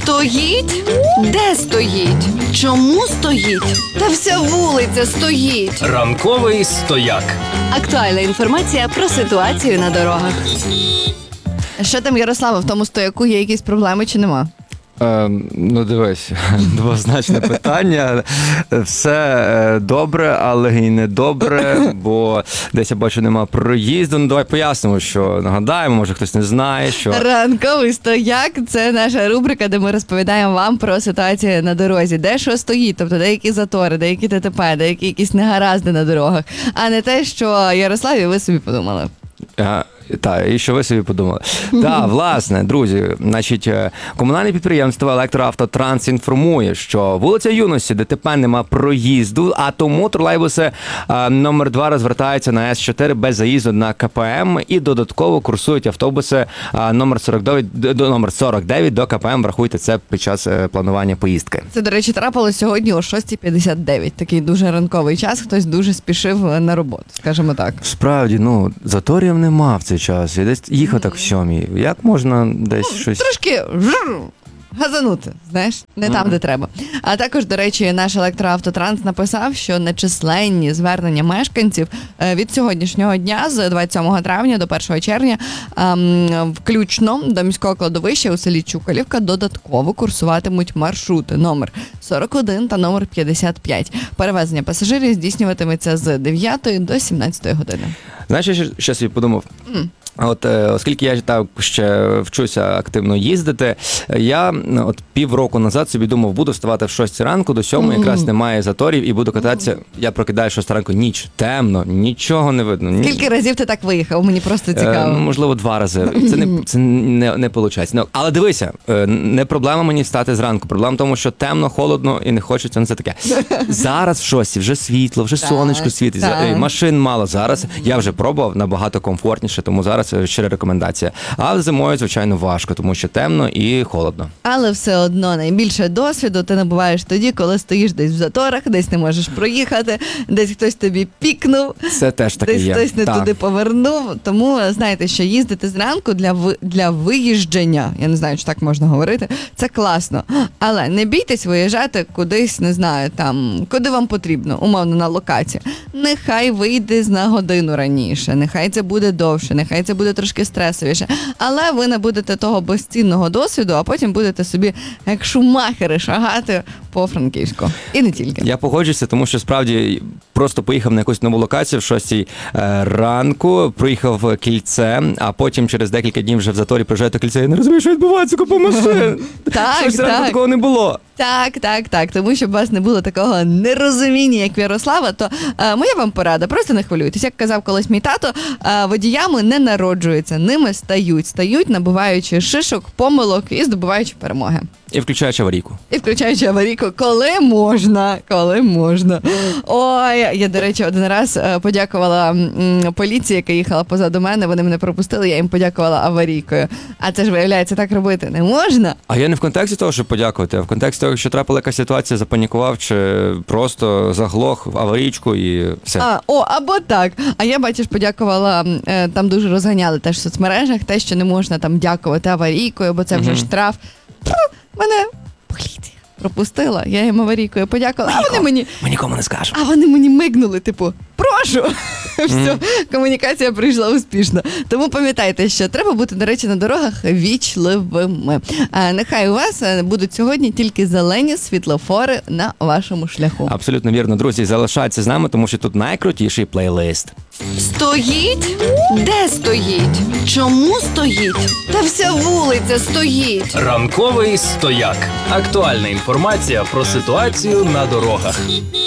Стоїть? Де стоїть? Чому стоїть? Та вся вулиця стоїть. Ранковий стояк. Актуальна інформація про ситуацію на дорогах. Що там, Ярослава, в тому стояку є якісь проблеми чи нема? Ну, дивись, двозначне питання. Все добре, але і не добре, бо десь я бачу, нема проїзду. Ну, давай пояснимо, що нагадаємо, може хтось не знає, що... Ранковий стояк – це наша рубрика, де ми розповідаємо вам про ситуацію на дорозі. Де що стоїть, тобто деякі затори, деякі ДТП, деякі якісь негаразди на дорогах, а не те, що Ярославі ви собі подумали. Так, і що ви собі подумали. Так, власне, друзі, значить, комунальне підприємство «Електроавтотранс» інформує, що вулиця Юності, ДТП нема проїзду, а тому тролейбуси номер 2 розвертаються на С4 без заїзду на КПМ і додатково курсують автобуси номер 49 до КПМ. Врахуйте це під час планування поїздки. Це, до речі, трапилось сьогодні о 6:59. Такий дуже ранковий час, хтось дуже спішив на роботу, скажімо так. Справді, заторів нема в цей час. Я десь їхав так в 7. Як можна десь щось... Трошки газанути, знаєш, не там, де треба. А також, до речі, наш «Електроавтотранс» написав, що нечисленні звернення мешканців від сьогоднішнього дня, з 27 травня до 1 червня, включно до міського кладовища у селі Чукалівка додатково курсуватимуть маршрути номер 41 та номер 55. Перевезення пасажирів здійснюватиметься з 9 до 17 години. Знаєш, що собі подумав? Оскільки я ще вчуся активно їздити, я півроку назад собі думав, буду вставати в 6 ранку, до 7 якраз немає заторів і буду кататися. Я прокидаю 6 ранку, ніч, темно, нічого не видно. Скільки разів ти так виїхав? Мені просто цікаво. Можливо, 2 рази. Це не виходить. Але дивися, не проблема мені встати зранку. Проблема в тому, що темно, холодно і не хочеться. Це таке. Зараз в 6 вже світло, вже сонечко світить, машин мало. Зараз я вже пробував, набагато комфортніше, тому зараз щира рекомендація. А зимою, звичайно, важко, тому що темно і холодно. Але все одно найбільше досвіду ти набуваєш тоді, коли стоїш десь в заторах, десь не можеш проїхати, десь хтось тобі пікнув, це теж таке десь є. Хтось не туди повернув. Тому, знаєте, що їздити зранку для виїждження, я не знаю, чи так можна говорити, це класно. Але не бійтесь виїжджати кудись, не знаю, там, куди вам потрібно, умовно, на локацію. Нехай вийде на годину раніше, нехай це буде довше, нехай це буде трошки стресовіше, але ви не будете того безцінного досвіду, а потім будете собі, як шумахери, шагати по Франківську. І не тільки. Я погоджуюся, тому що справді просто поїхав на якусь нову локацію в 6 ранку, проїхав кільце, а потім через декілька днів вже в заторі приїжджаю до кільця, я не розумію, що відбувається, купа машин. Щось ранку такого не було. Так. Тому, щоб у вас не було такого нерозуміння, як в Ярослава, то моя вам порада, просто не хвилюйтесь. Як казав колись мій тато, водіями не народжуються, ними стають, набуваючи шишок, помилок і здобуваючи перемоги. І включаючи аварійку. Коли можна. Ой, я, до речі, один раз подякувала поліції, яка їхала позаду мене, вони мене пропустили, я їм подякувала аварійкою. А це ж, виявляється, так робити не можна. А я не в контексті того, щоб подякувати, а в контексті того, що трапила якась ситуація, запанікував, чи просто заглох в аварійку і все. Або так. А я, бачиш, подякувала, там дуже розганяли теж в соцмережах, те, що не можна там дякувати аварійкою, бо це вже штраф. Мене поліція пропустила, я їм аварійкою подякувала, Ми нікому не скажемо. А вони мені мигнули, прошу. Все, комунікація прийшла успішно. Тому пам'ятайте, що треба бути, до речі, на дорогах вічливими. Нехай у вас будуть сьогодні тільки зелені світлофори на вашому шляху. Абсолютно вірно, друзі, залишайтеся з нами, тому що тут найкрутіший плейлист. Стоїть? Де стоїть? Чому стоїть? Та вся вулиця стоїть. Ранковий стояк. Актуальна інформація про ситуацію на дорогах.